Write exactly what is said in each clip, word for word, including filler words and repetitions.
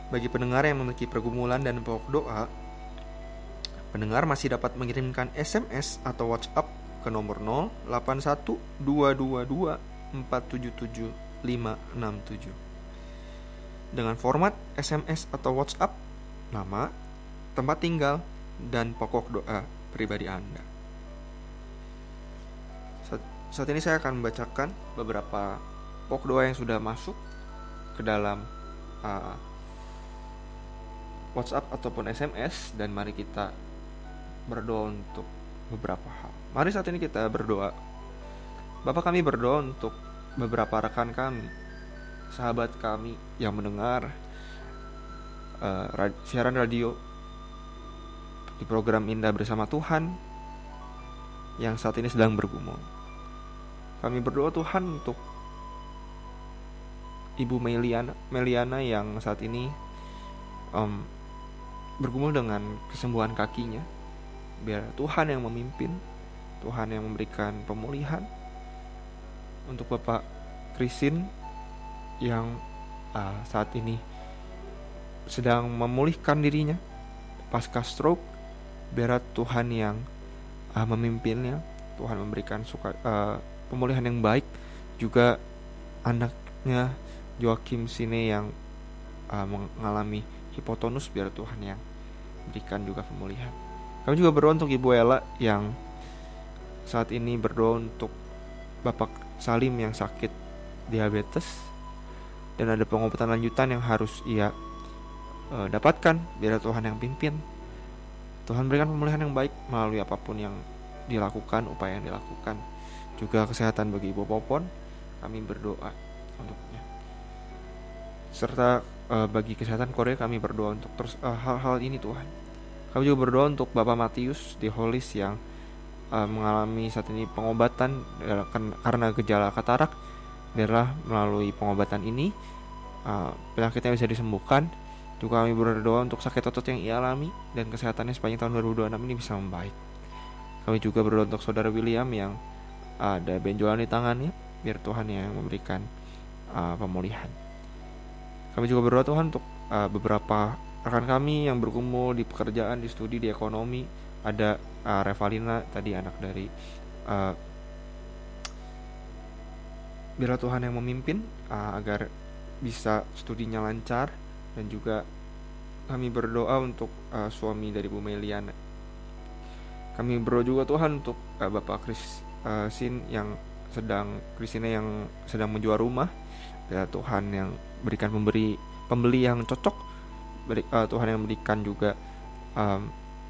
Bagi pendengar yang memiliki pergumulan dan pokok doa, pendengar masih dapat mengirimkan S M S atau WhatsApp ke nomor nol delapan satu dua dua dua empat tujuh tujuh lima enam tujuh dengan format S M S atau WhatsApp, nama, tempat tinggal, dan pokok doa pribadi Anda. Saat, saat ini saya akan membacakan beberapa pokok doa yang sudah masuk ke dalam uh, WhatsApp ataupun S M S, dan mari kita berdoa untuk beberapa hal. Mari saat ini kita berdoa. Bapa, kami berdoa untuk beberapa rekan kami, sahabat kami yang mendengar uh, rad- siaran radio di program Indah Bersama Tuhan yang saat ini sedang bergumul. Kami berdoa Tuhan untuk Ibu Meliana, Meliana yang saat ini um, bergumul dengan kesembuhan kakinya. Biar Tuhan yang memimpin, Tuhan yang memberikan pemulihan. Untuk Bapak Krisin yang uh, saat ini sedang memulihkan dirinya pasca stroke, biar Tuhan yang uh, memimpinnya. Tuhan memberikan suka, uh, pemulihan yang baik. Juga anaknya Joakim Sine yang uh, mengalami hipotonus, biar Tuhan yang berikan juga pemulihan. Kami juga berdoa untuk Ibu Ella yang saat ini berdoa untuk Bapak Salim yang sakit diabetes dan ada pengobatan lanjutan yang harus ia uh, dapatkan, biar Tuhan yang pimpin. Tuhan berikan pemulihan yang baik melalui apapun yang dilakukan, upaya yang dilakukan. Juga kesehatan bagi Ibu Popon, kami berdoa untuknya. Serta uh, bagi kesehatan Korea kami berdoa untuk terus uh, hal-hal ini Tuhan. Kami juga berdoa untuk Bapak Matius di Holis yang uh, mengalami saat ini pengobatan uh, karena gejala katarak. Biarlah melalui pengobatan ini uh, penyakitnya bisa disembuhkan. Juga kami berdoa untuk sakit otot yang ia alami dan kesehatannya sepanjang tahun dua ribu dua puluh enam ini bisa membaik. Kami juga berdoa untuk Saudara William yang ada benjolan di tangannya, biar Tuhan yang memberikan uh, pemulihan. Kami juga berdoa Tuhan untuk uh, beberapa rekan kami yang bergumul di pekerjaan, di studi, di ekonomi. Ada uh, Revalina tadi, anak dari uh, biarlah Tuhan yang memimpin uh, agar bisa studinya lancar. Dan juga kami berdoa untuk uh, suami dari Bu Meliana. Kami berdoa juga Tuhan untuk uh, Bapak Kris uh, Sin yang sedang Kristina yang sedang menjual rumah. Biar Tuhan yang berikan pemberi pembeli yang cocok. Beri, uh, Tuhan yang berikan juga um,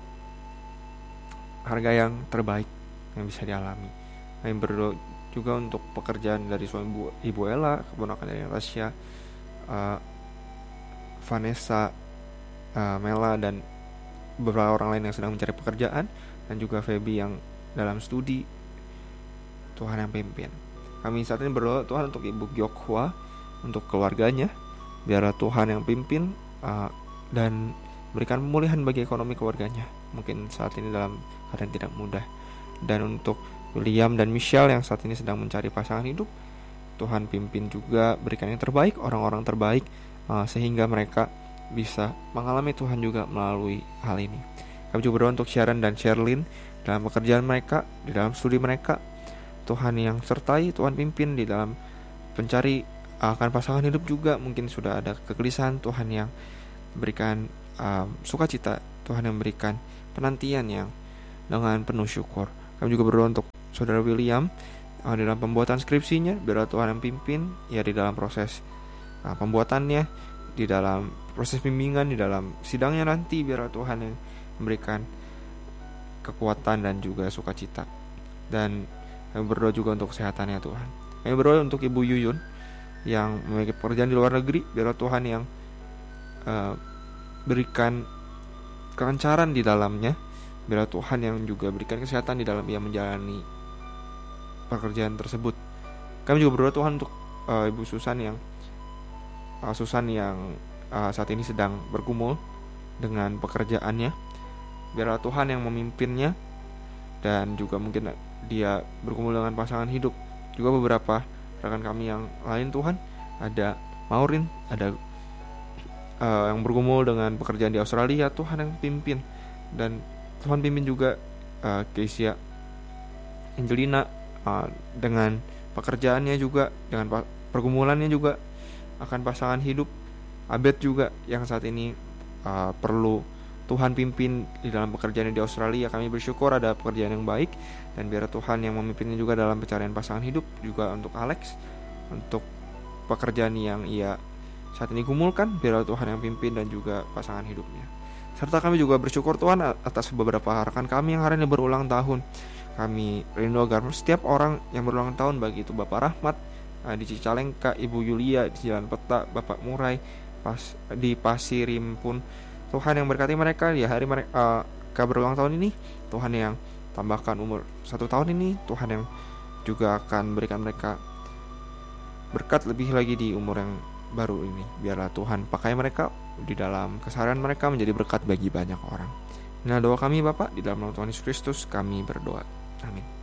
harga yang terbaik yang bisa dialami. Kami berdoa juga untuk pekerjaan dari suami Bu, Ibu Ella, keponakan dari Natasha, uh, Vanessa, uh, Mela, dan beberapa orang lain yang sedang mencari pekerjaan, dan juga Feby yang dalam studi. Tuhan yang pimpin. Kami saat ini berdoa Tuhan untuk Ibu Gyokhwa, untuk keluarganya, biarlah Tuhan yang pimpin uh, dan berikan pemulihan bagi ekonomi keluarganya. Mungkin saat ini dalam keadaan tidak mudah. Dan untuk William dan Michelle yang saat ini sedang mencari pasangan hidup, Tuhan pimpin juga, berikan yang terbaik, orang-orang terbaik, uh, sehingga mereka bisa mengalami Tuhan juga melalui hal ini. Kami juga berdoa untuk Sharon dan Sherlyn dalam pekerjaan mereka, di dalam studi mereka. Tuhan yang sertai, Tuhan pimpin di dalam mencari akan pasangan hidup juga. Mungkin sudah ada kegelisahan, Tuhan yang berikan um, sukacita, Tuhan yang berikan penantian yang dengan penuh syukur. Kami juga berdoa untuk Saudara William uh, di dalam pembuatan skripsinya, biar Tuhan yang pimpin ya di dalam proses uh, pembuatannya, di dalam proses bimbingan, di dalam sidangnya nanti, biar Tuhan yang memberikan kekuatan dan juga sukacita. Dan kami berdoa juga untuk kesehatannya Tuhan. Kami berdoa untuk Ibu Yuyun yang memiliki pekerjaan di luar negeri, biar Tuhan yang uh, berikan kelancaran di dalamnya, biar Tuhan yang juga berikan kesehatan di dalam ia menjalani pekerjaan tersebut. Kami juga berdoa Tuhan untuk uh, Ibu Susan yang uh, Susan yang uh, saat ini sedang bergumul dengan pekerjaannya, biarlah Tuhan yang memimpinnya, dan juga mungkin dia bergumul dengan pasangan hidup. Juga beberapa rekan kami yang lain Tuhan, ada Maureen, ada uh, yang bergumul dengan pekerjaan di Australia, Tuhan yang pimpin. Dan Tuhan pimpin juga uh, Keisha Angelina uh, dengan pekerjaannya juga, dengan pergumulannya juga akan pasangan hidup. Abed juga yang saat ini uh, perlu Tuhan pimpin di dalam pekerjaannya di Australia. Kami bersyukur ada pekerjaan yang baik, dan biar Tuhan yang memimpinnya juga dalam pencarian pasangan hidup. Juga untuk Alex, untuk pekerjaan yang ia saat ini gumulkan, biar Tuhan yang pimpin dan juga pasangan hidupnya. Serta kami juga bersyukur Tuhan atas beberapa rekan kami yang hari ini berulang tahun. Kami rindu agar setiap orang yang berulang tahun, baik itu Bapak Rahmat di Cicalengka, Ibu Yulia di Jalan Peta, Bapak Murai pas di Pasirim pun, Tuhan yang berkati mereka di hari mereka uh, berulang tahun ini. Tuhan yang tambahkan umur satu tahun ini. Tuhan yang juga akan berikan mereka berkat lebih lagi di umur yang baru ini. Biarlah Tuhan pakai mereka di dalam keseharian mereka menjadi berkat bagi banyak orang. Inilah doa kami Bapak, di dalam nama Tuhan Yesus Kristus kami berdoa. Amin.